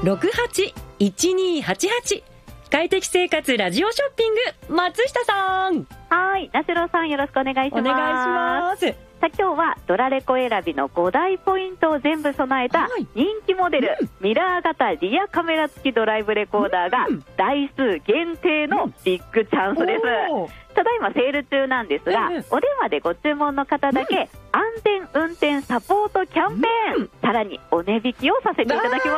08-1288快適生活ラジオショッピング、松下さん。 はい、なしろさんよろしくお願いします。 お願いします。 さあ今日はドラレコ選びの5大ポイントを全部備えた人気モデル、ミラー型リアカメラ付きドライブレコーダーが台数限定のビッグチャンスです。ただいまセール中なんですが、お電話でご注文の方だけ安全運転サポートキャンペーン、さらにお値引きをさせていただきます。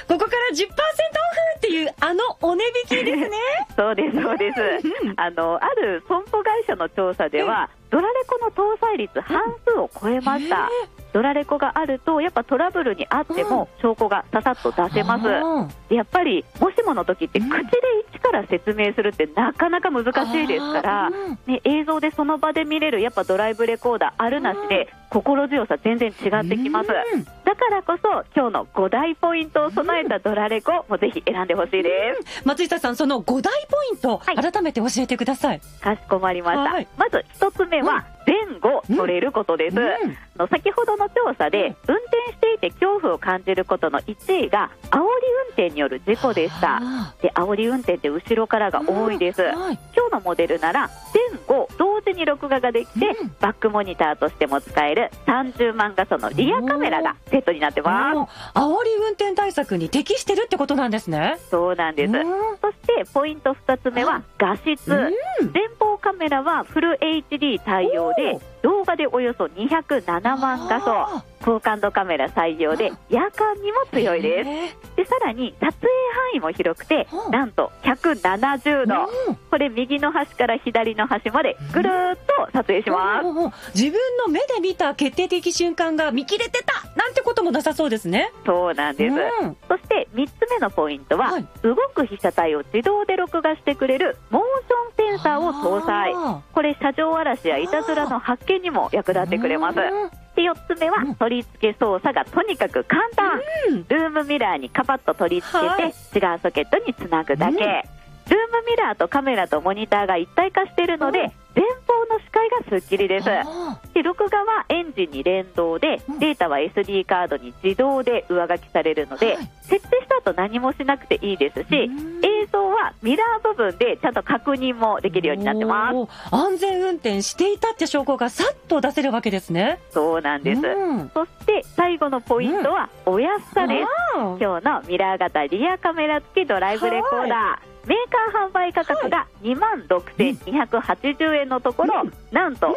ここから 10% オフっていうお値引きですね。 そうですそうです。ある損保会社の調査ではドラレコの搭載率半数を超えました。ドラレコがあるとやっぱトラブルにあっても証拠がささっと出せます。でやっぱりもしもの時って口で一から説明するってなかなか難しいですから、ね、映像でその場で見れるやっぱドライブレコーダーあるなしで心強さ全然違ってきます。だからこそ今日の5大ポイントを備えたドラレコもぜひ選んでほしいです。 松下さん、その5大ポイント、改めて教えてください。 かしこまりました。まず1つ目は前後取れることです。先ほどの調査で運転していて恐怖を感じることの1位が煽り運転による事故でした。で煽り運転って後ろからが多いです。今日のモデルなら前後同時に録画ができて、バックモニターとしても使える30万画素のリアカメラがセットになってます。 煽り運転対策に適してるってことなんですね。 そうなんです。そしてポイント2つ目は画質。前方カメラはフル HD 対応で動画でおよそ207万画素、高感度カメラ採用で夜間にも強いです。でさらに撮影範囲も広くてなんと170度、これ右の端から左の端までぐるーっと撮影します。 自分の目で見た決定的瞬間が見切れてたなんてこともなさそうですね。 そうなんです。そして3つ目のポイントは、動く被写体を自動で録画してくれるモーションセンサーを搭載。これ車上荒らしやいたずらの発見にも役立ってくれます。で4つ目は取り付け操作がとにかく簡単。ルームミラーにカパッと取り付けて違うソケットにつなぐだけ。ルームミラーとカメラとモニターが一体化しているので前方の視界がスッキリです。で録画はエンジンに連動でデータは SD カードに自動で上書きされるので、設定した後何もしなくていいですし、映像はミラー部分でちゃんと確認もできるようになってます。 安全運転していたって証拠がさっと出せるわけですね。 そうなんです。そして最後のポイントはお安さです。今日のミラー型リアカメラ付きドライブレコーダー、メーカー販売価格が26,280円のところ、なんと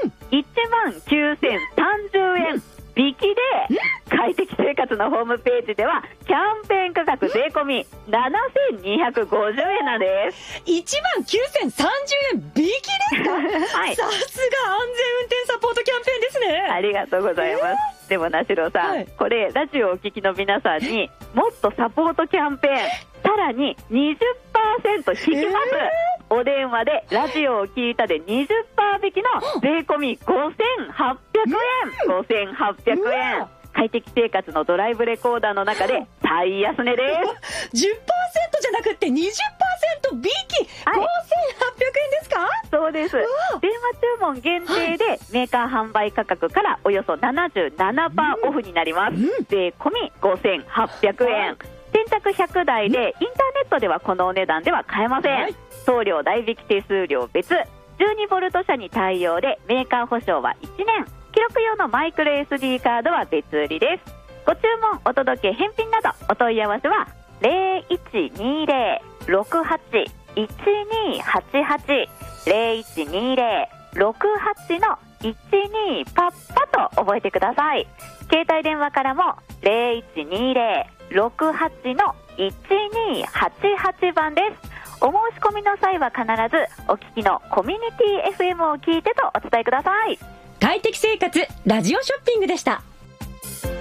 19,030円引きで快適生活のホームページではキャンペーン価格税込み7,250円なんです。 19,030円引きですか？さすが安全運転サポートキャンペーンですね。 ありがとうございます。でもなしろさん、これラジオをお聞きの皆さんにもっとサポートキャンペーンさらに 20% 引きます。お電話でラジオを聞いたで 20% 引きの税込み5,800円。5,800円。快適生活のドライブレコーダーの中で最安値です。 10% じゃなくて 20% 引き、5,800円ですか？ そうです。電話注文限定でメーカー販売価格からおよそ 77% オフになります。税込み 5,800円。先着100台でインターネットではこのお値段では買えません。送料代引き手数料別。12ボルト車に対応でメーカー保証は1年。記録用のマイクロ SD カードは別売りです。ご注文、お届け、返品などお問い合わせは 0120-68-1288 0120-68の12パッパと覚えてください。携帯電話からも 0120-68 の1288番です。お申し込みの際は必ずお聞きのコミュニティ FM を聞いてとお伝えください。 快適生活ラジオショッピングでした。